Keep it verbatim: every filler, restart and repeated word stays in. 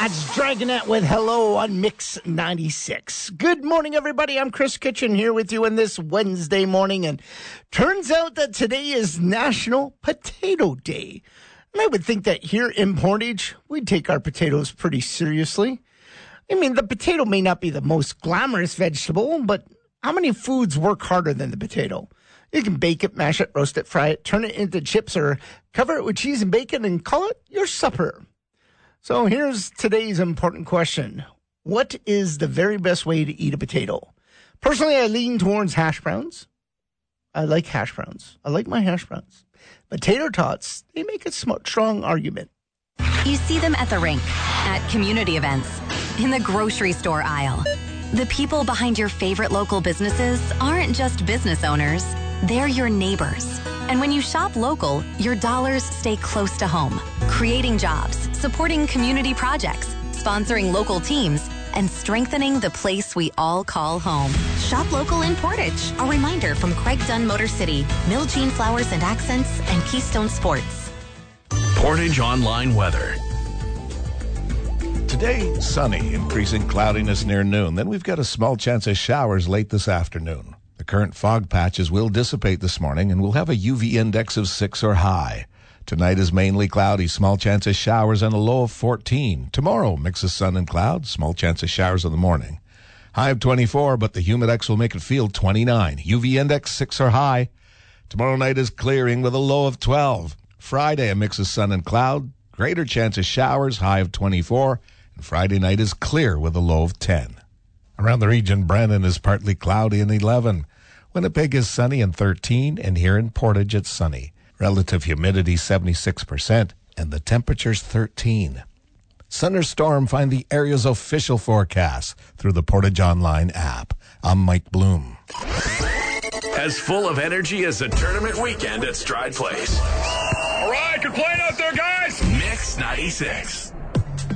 That's Dragonette with Hello on Mix ninety-six. Good morning, everybody. I'm Chris Kitchen here with you on this Wednesday morning. And turns out that today is National Potato Day. And I would think that here in Portage, we'd take our potatoes pretty seriously. I mean, the potato may not be the most glamorous vegetable, but how many foods work harder than the potato? You can bake it, mash it, roast it, fry it, turn it into chips, or cover it with cheese and bacon and call it your supper. So here's today's important question. What is the very best way to eat a potato? Personally, I lean towards hash browns. I like hash browns. I like my hash browns. Potato tots, they make a strong argument. You see them at the rink, at community events, in the grocery store aisle. The people behind your favorite local businesses aren't just business owners. They're your neighbors. And when you shop local, your dollars stay close to home, creating jobs, supporting community projects, sponsoring local teams, and strengthening the place we all call home. Shop local in Portage. A reminder from Craig Dunn Motor City, Miljean Flowers and Accents, and Keystone Sports. Portage Online Weather. Today, sunny, increasing cloudiness near noon. Then we've got a small chance of showers late this afternoon. The current fog patches will dissipate this morning, and we'll have a U V index of six or high. Tonight is mainly cloudy, small chance of showers, and a low of fourteen. Tomorrow, mix of sun and cloud, small chance of showers in the morning. High of twenty-four, but the humidex will make it feel twenty-nine. U V index six or high. Tomorrow night is clearing with a low of twelve. Friday, a mix of sun and cloud, greater chance of showers, high of twenty-four. And Friday night is clear with a low of ten. Around the region, Brandon is partly cloudy and eleven. Winnipeg is sunny and thirteen, and here in Portage it's sunny. Relative humidity seventy-six percent, and the temperature's thirteen. Thunderstorm, find the area's official forecast through the Portage Online app. I'm Mike Bloom. As full of energy as a tournament weekend at Stride Place. All right, good playing out there, guys. Mix ninety-six.